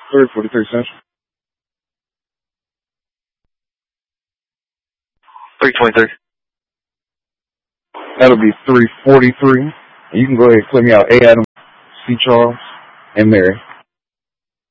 3:43 Central. 3:23. That'll be 3:43. And you can go ahead and click me out. A. Adam, C. Charles, and Mary.